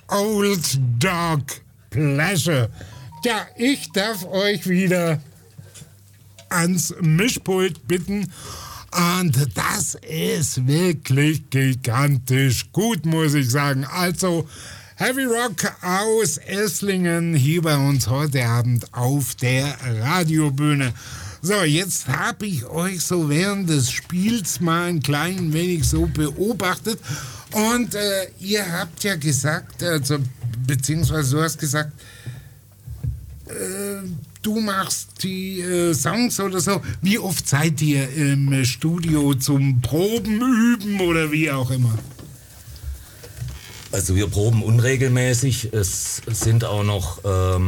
Old Dog Pleasure. Ja, ich darf euch wieder ans Mischpult bitten. Und das ist wirklich gigantisch gut, muss ich sagen. Also Heavy Rock aus Esslingen hier bei uns heute Abend auf der Radiobühne. So, jetzt habe ich euch so während des Spiels mal ein klein wenig so beobachtet. Und ihr habt ja gesagt, also beziehungsweise du hast gesagt, du machst die Songs oder so. Wie oft seid ihr im Studio zum Proben, Üben oder wie auch immer? Also wir proben unregelmäßig. Es sind auch noch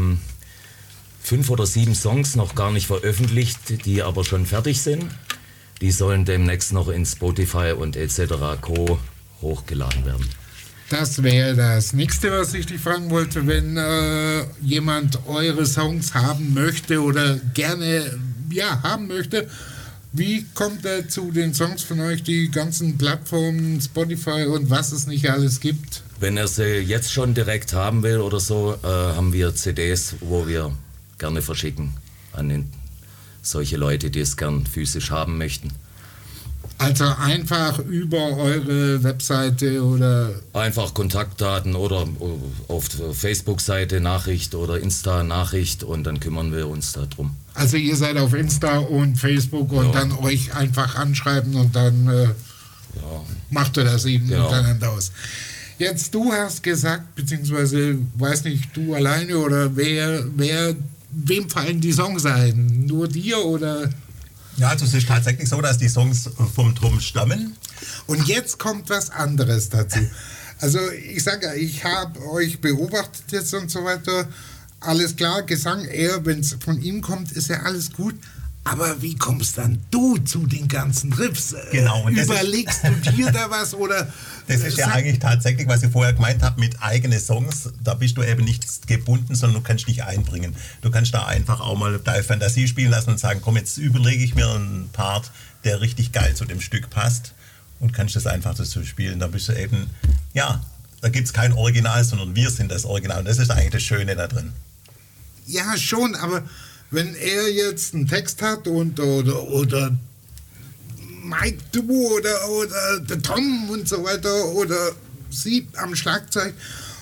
5 oder 7 Songs noch gar nicht veröffentlicht, die aber schon fertig sind. Die sollen demnächst noch in Spotify und etc. Co. hochgeladen werden. Das wäre das Nächste, was ich dich fragen wollte. Wenn jemand eure Songs haben möchte oder gerne haben möchte, wie kommt er zu den Songs von euch, die ganzen Plattformen, Spotify und was es nicht alles gibt? Wenn er sie jetzt schon direkt haben will oder so, haben wir CDs, wo wir gerne verschicken an solche Leute, die es gern physisch haben möchten. Also einfach über eure Webseite oder... Einfach Kontaktdaten oder auf der Facebook-Seite Nachricht oder Insta-Nachricht und dann kümmern wir uns darum. Also ihr seid auf Insta und Facebook und dann euch einfach anschreiben und dann macht ihr das eben untereinander aus. Jetzt, du hast gesagt, beziehungsweise, weiß nicht, du alleine oder wem fallen die Songs ein? Nur dir oder... Ja, also es ist tatsächlich so, dass die Songs vom Drum stammen. Und jetzt kommt was anderes dazu. Also ich sage ja, ich habe euch beobachtet jetzt und so weiter. Alles klar, Gesang, wenn es von ihm kommt, ist ja alles gut. Aber wie kommst dann du zu den ganzen Riffs? Genau. Und überlegst du dir da was oder... Das ist ja eigentlich tatsächlich, was ich vorher gemeint habe, mit eigenen Songs, da bist du eben nicht gebunden, sondern du kannst dich einbringen. Du kannst da einfach auch mal deine Fantasie spielen lassen und sagen, komm, jetzt überlege ich mir einen Part, der richtig geil zu dem Stück passt und kannst das einfach dazu spielen. Da bist du eben, da gibt es kein Original, sondern wir sind das Original. Und das ist eigentlich das Schöne da drin. Ja, schon, aber wenn er jetzt einen Text hat und oder Mike, du oder der Tom und so weiter oder sie am Schlagzeug,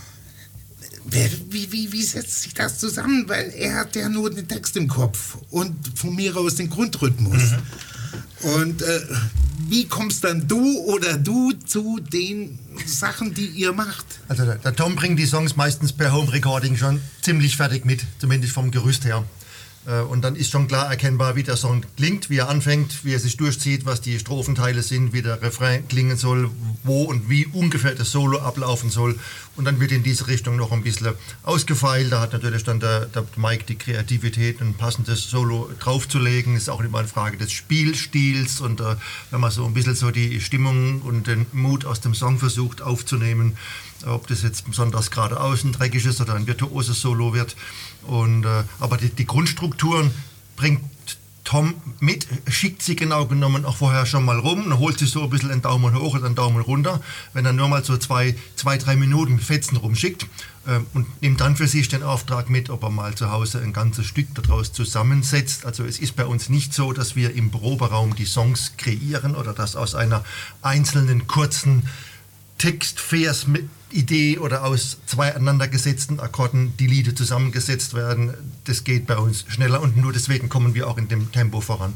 wie setzt sich das zusammen? Weil er hat ja nur den Text im Kopf und von mir aus den Grundrhythmus. Und wie kommst dann du zu den Sachen, die ihr macht? Also der Tom bringt die Songs meistens per Home Recording schon ziemlich fertig mit, zumindest vom Gerüst her. Und dann ist schon klar erkennbar, wie der Song klingt, wie er anfängt, wie er sich durchzieht, was die Strophenteile sind, wie der Refrain klingen soll, wo und wie ungefähr das Solo ablaufen soll. Und dann wird in diese Richtung noch ein bisschen ausgefeilt. Da hat natürlich dann der Mike die Kreativität, ein passendes Solo draufzulegen. Das ist auch immer eine Frage des Spielstils. Und wenn man so ein bisschen so die Stimmung und den Mut aus dem Song versucht aufzunehmen, ob das jetzt besonders geradeaus ein dreckiges oder ein virtuoses Solo wird. Aber die Grundstrukturen bringt Tom mit, schickt sie genau genommen auch vorher schon mal rum und holt sich so ein bisschen einen Daumen hoch oder einen Daumen runter, wenn er nur mal so 2-3 Minuten mit Fetzen rumschickt und nimmt dann für sich den Auftrag mit, ob er mal zu Hause ein ganzes Stück daraus zusammensetzt. Also es ist bei uns nicht so, dass wir im Proberaum die Songs kreieren oder dass aus einer einzelnen kurzen Textvers-Idee oder aus 2 aneinandergesetzten Akkorden die Lieder zusammengesetzt werden. Das geht bei uns schneller und nur deswegen kommen wir auch in dem Tempo voran.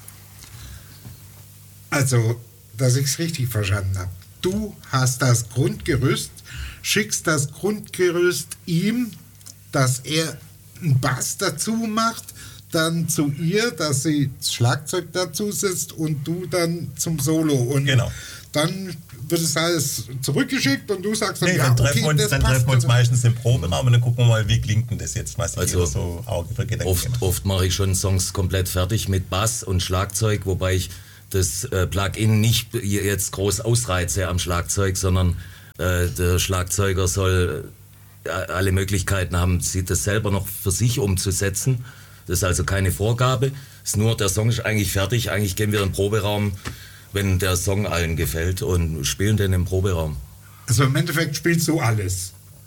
Also, dass ich es richtig verstanden habe. Du hast das Grundgerüst, schickst das Grundgerüst ihm, dass er einen Bass dazu macht, dann zu ihr, dass sie das Schlagzeug dazu setzt und du dann zum Solo. Und dann wird es alles zurückgeschickt und du sagst dann, dann treffen wir uns meistens im Proberaum und dann gucken wir mal, wie klingt denn das jetzt, was also so Augen für Gedanken oft mache ich schon Songs komplett fertig mit Bass und Schlagzeug, wobei ich das Plugin nicht jetzt groß ausreize am Schlagzeug, sondern der Schlagzeuger soll alle Möglichkeiten haben, das selber noch für sich umzusetzen. Das ist also keine Vorgabe, ist nur, der Song ist eigentlich fertig, eigentlich gehen wir in den Proberaum, wenn der Song allen gefällt und spielen den im Proberaum. Also im Endeffekt spielst du alles?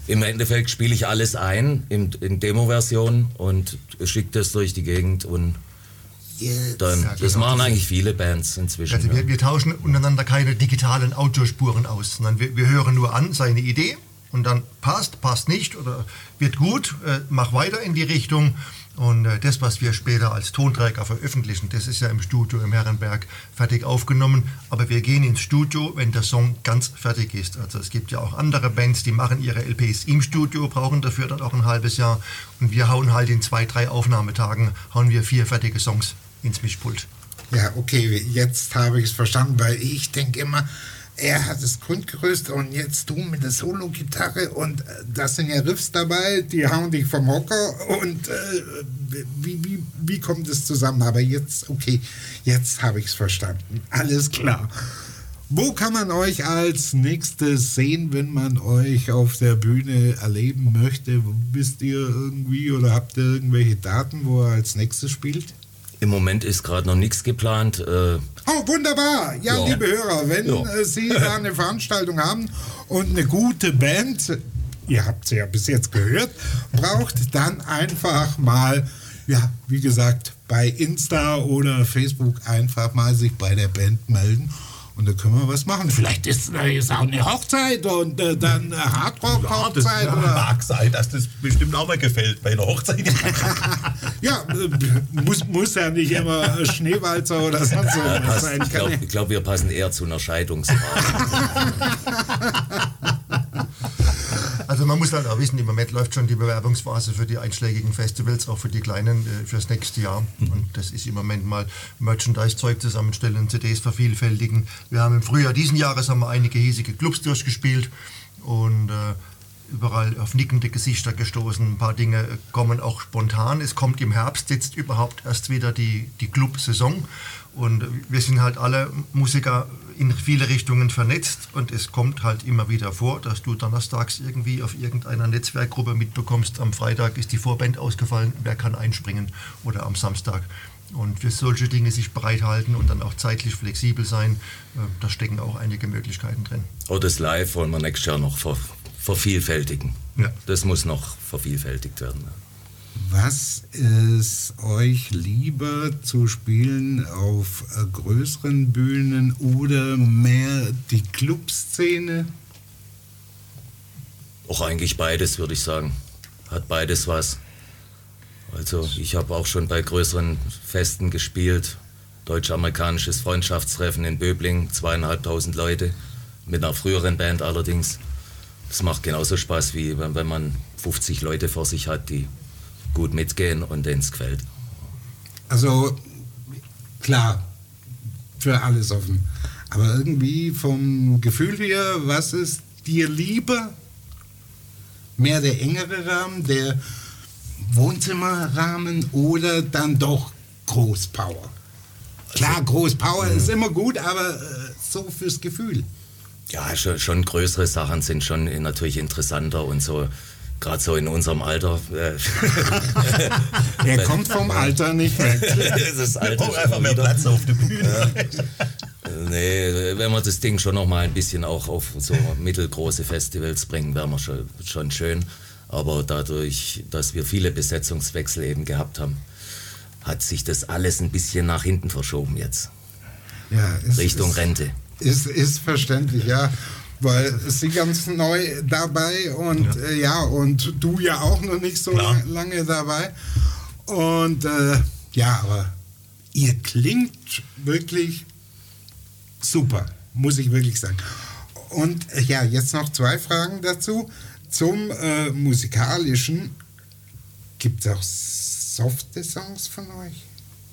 Im Endeffekt spiele ich alles ein in Demo-Version und schicke das durch die Gegend und dann, das machen eigentlich viele Bands inzwischen. Also wir tauschen untereinander keine digitalen Audiospuren aus, sondern wir hören nur an seine Idee und dann passt nicht oder wird gut, mach weiter in die Richtung. Und das, was wir später als Tonträger veröffentlichen, das ist ja im Studio im Herrenberg fertig aufgenommen. Aber wir gehen ins Studio, wenn der Song ganz fertig ist. Also es gibt ja auch andere Bands, die machen ihre LPs im Studio, brauchen dafür dann auch ein halbes Jahr. Und wir hauen halt in 2, 3 Aufnahmetagen, hauen wir 4 fertige Songs ins Mischpult. Ja, okay, jetzt habe ich es verstanden, weil ich denke immer, er hat das Grundgerüst und jetzt du mit der Solo-Gitarre und das sind ja Riffs dabei, die hauen dich vom Hocker und wie kommt es zusammen? Aber jetzt, okay, jetzt habe ich es verstanden. Alles klar. Wo kann man euch als nächstes sehen, wenn man euch auf der Bühne erleben möchte? Wisst ihr irgendwie oder habt ihr irgendwelche Daten, wo er als nächstes spielt? Im Moment ist gerade noch nichts geplant. Oh, wunderbar. Ja, liebe Hörer, wenn Sie da eine Veranstaltung haben und eine gute Band, ihr habt sie ja bis jetzt gehört, braucht dann einfach mal, ja, wie gesagt, bei Insta oder Facebook einfach mal sich bei der Band melden. Und da können wir was machen. Vielleicht ist auch eine Hochzeit und dann eine Hardrock-Hochzeit. Ja, mag sein, dass das bestimmt auch mal gefällt bei einer Hochzeit. Ja, muss ja nicht immer Schneewalzer oder sonst was sein. Ich glaube, wir passen eher zu einer Scheidungsfrage. Also man muss halt auch wissen, im Moment läuft schon die Bewerbungsphase für die einschlägigen Festivals, auch für die kleinen, fürs nächste Jahr. Und das ist im Moment mal Merchandise-Zeug zusammenstellen, CDs vervielfältigen. Wir haben im Frühjahr diesen Jahres haben wir einige hiesige Clubs durchgespielt und überall auf nickende Gesichter gestoßen. Ein paar Dinge kommen auch spontan. Es kommt im Herbst jetzt überhaupt erst wieder die Club-Saison. Und wir sind halt alle Musiker in viele Richtungen vernetzt und es kommt halt immer wieder vor, dass du donnerstags irgendwie auf irgendeiner Netzwerkgruppe mitbekommst, am Freitag ist die Vorband ausgefallen, wer kann einspringen oder am Samstag. Und für solche Dinge sich bereithalten und dann auch zeitlich flexibel sein, da stecken auch einige Möglichkeiten drin. Oh, das Live wollen wir nächstes Jahr noch vervielfältigen. Ja. Das muss noch vervielfältigt werden. Was ist euch lieber zu spielen auf größeren Bühnen oder mehr die Clubszene? Auch eigentlich beides, würde ich sagen. Hat beides was. Also ich habe auch schon bei größeren Festen gespielt. Deutsch-amerikanisches Freundschaftstreffen in Böbling, 2.500 Leute. Mit einer früheren Band allerdings. Das macht genauso Spaß, wie wenn man 50 Leute vor sich hat, die gut mitgehen und denen es gefällt. Also klar, für alles offen. Aber irgendwie vom Gefühl her, was ist dir lieber? Mehr der engere Rahmen, der Wohnzimmerrahmen oder dann doch Großpower? Klar, Großpower ist immer gut, aber so fürs Gefühl. Ja, schon größere Sachen sind schon natürlich interessanter und so. Gerade so in unserem Alter. Er kommt vom Alter nicht weg. Das Alter Oh, einfach mehr Platz auf der Bühne. Nee, wenn wir das Ding schon noch mal ein bisschen auch auf so mittelgroße Festivals bringen, wäre wir schon schön. Aber dadurch, dass wir viele Besetzungswechsel eben gehabt haben, hat sich das alles ein bisschen nach hinten verschoben jetzt. Ja, Richtung Rente. Ist verständlich, ja. Weil sie ganz neu dabei und und du ja auch noch nicht so lange dabei. Und aber ihr klingt wirklich super, muss ich wirklich sagen. Und jetzt noch 2 Fragen dazu. Zum Musikalischen, gibt es auch softe Songs von euch?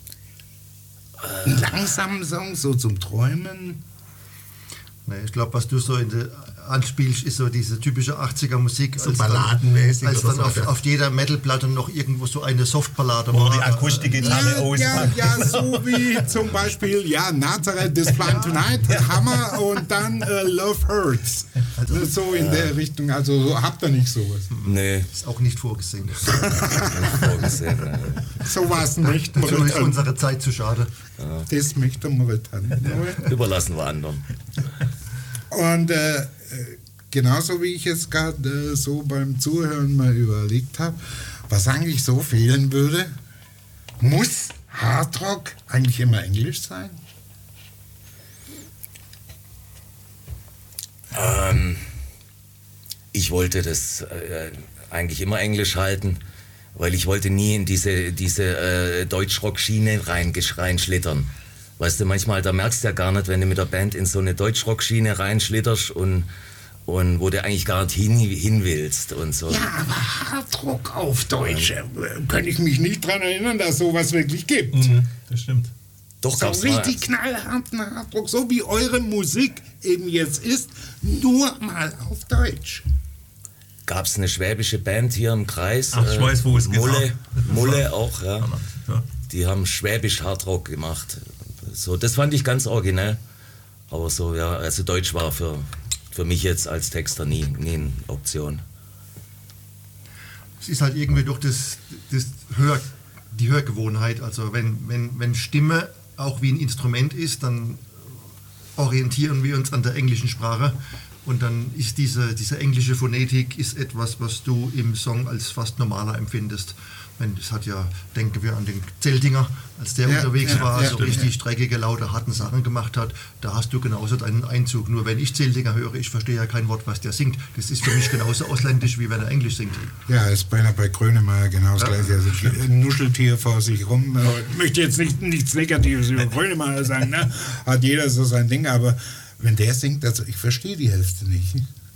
Langsame Songs, so zum Träumen? Nee, ich glaube, was du so anspielst, ist so diese typische 80er Musik. So balladenmäßig. Als dann so. auf jeder Metalplatte noch irgendwo so eine Softballade Wo war. die Akustikgitarre auspackt. Ja, so wie zum Beispiel, Nazareth is Blind Tonight, Hammer und dann Love Hurts. Also, so in der Richtung, also habt ihr nicht sowas? Nee. Ist auch nicht vorgesehen. Nicht vorgesehen. So war es nicht. Dazu ist unsere Zeit zu schade. Ja. Das möchte man dann. Überlassen wir anderen. Und genauso wie ich es gerade so beim Zuhören mal überlegt habe, was eigentlich so fehlen würde. Muss Hardrock eigentlich immer Englisch sein? Ich wollte das eigentlich immer Englisch halten, weil ich wollte nie in diese Deutschrock-Schiene reinschlittern. Weißt du, manchmal, da merkst du ja gar nicht, wenn du mit der Band in so eine Deutschrock-Schiene reinschlitterst und wo du eigentlich gar nicht hin willst und so. Ja, aber Hardrock auf Deutsch, kann ich mich nicht dran erinnern, dass sowas wirklich gibt. Das stimmt. Doch, So gab's richtig knallharten Hardrock, so wie eure Musik eben jetzt ist, nur mal auf Deutsch. Gab es eine schwäbische Band hier im Kreis. Ach, ich weiß, wo es Mulle auch, ja. Ja. Die haben schwäbisch Hardrock gemacht. So, das fand ich ganz originell. Aber so, ja, also Deutsch war für mich jetzt als Texter nie eine Option. Es ist halt irgendwie durch die Hörgewohnheit. Also wenn Stimme auch wie ein Instrument ist, dann orientieren wir uns an der englischen Sprache. Und dann ist diese englische Phonetik ist etwas, was du im Song als fast normaler empfindest. Das hat ja, denken wir an den Zeltinger, als der unterwegs war, so richtig dreckige, laute, harten Sachen gemacht hat, da hast du genauso deinen Einzug. Nur wenn ich Zeltinger höre, ich verstehe ja kein Wort, was der singt. Das ist für mich genauso ausländisch, wie wenn er Englisch singt. Ja, ist beinahe bei Grönemeyer genau das Gleiche. Also nuschelt hier vor sich rum. Ich möchte jetzt nichts Negatives über Grönemeyer sagen, ne? Hat jeder so sein Ding, aber wenn der singt, also ich verstehe die Hälfte nicht.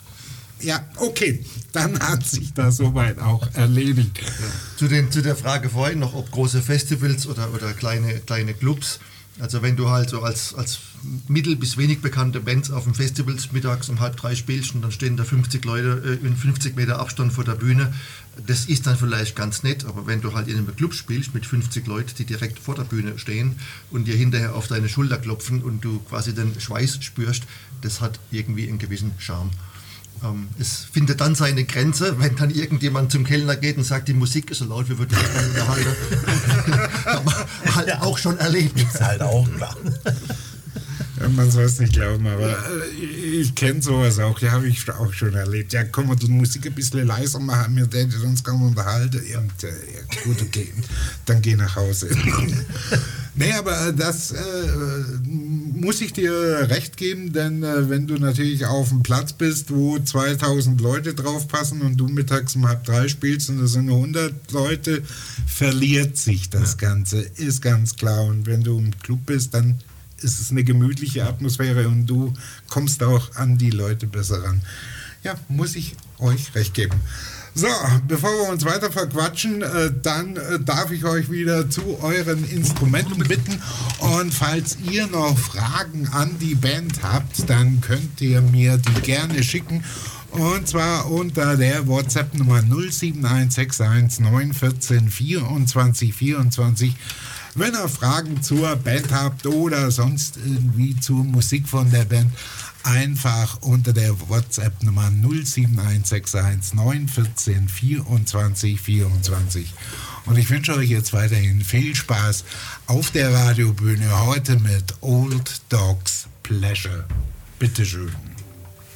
Ja, okay, dann hat sich das soweit auch erledigt. Ja. Zu der Frage vorhin noch, ob große Festivals oder kleine Clubs. Also wenn du halt so als mittel- bis wenig bekannte Bands auf dem Festivals mittags um 2:30 spielst und dann stehen da 50 Leute in 50 Meter Abstand vor der Bühne, das ist dann vielleicht ganz nett, aber wenn du halt in einem Club spielst mit 50 Leuten, die direkt vor der Bühne stehen und dir hinterher auf deine Schulter klopfen und du quasi den Schweiß spürst, das hat irgendwie einen gewissen Charme. Es findet dann seine Grenze, wenn dann irgendjemand zum Kellner geht und sagt, die Musik ist so laut, wir würden das dann unterhalten. Haben wir halt auch schon erlebt. Ist halt auch klar. Ja, man soll es nicht glauben, aber ich kenne sowas auch, ja, habe ich auch schon erlebt. Ja, kann man die Musik ein bisschen leiser machen, wir täten uns gerne unterhalten. Ja, gut, okay, dann geh nach Hause. Nee, aber das muss ich dir recht geben, denn wenn du natürlich auf dem Platz bist, wo 2000 Leute drauf passen und du mittags um 2:30 spielst und das sind 100 Leute, verliert sich das Ganze, ist ganz klar. Und wenn du im Club bist, dann ist es eine gemütliche Atmosphäre und du kommst auch an die Leute besser ran. Ja, muss ich euch recht geben. So, bevor wir uns weiter verquatschen, dann darf ich euch wieder zu euren Instrumenten bitten. Und falls ihr noch Fragen an die Band habt, dann könnt ihr mir die gerne schicken. Und zwar unter der WhatsApp-Nummer 07161 914 24 24. Wenn ihr Fragen zur Band habt oder sonst irgendwie zur Musik von der Band, einfach unter der WhatsApp-Nummer 07161 914 24 24. Und ich wünsche euch jetzt weiterhin viel Spaß auf der Radiobühne heute mit Old Dogs Pleasure. Bitteschön.